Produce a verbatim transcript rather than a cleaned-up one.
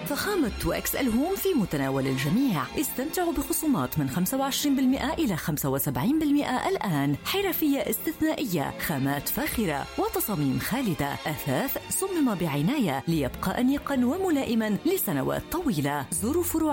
فخامة تو إكس إل هوم في متناول الجميع. استمتعوا بخصومات من خمسة وعشرين بالمئة إلى خمسة وسبعين بالمئة الآن. حرفية استثنائية، خامات فاخرة وتصاميم خالدة. أثاث صمم بعناية ليبقى أنيقا وملائما لسنوات طويلة. زوروا فروع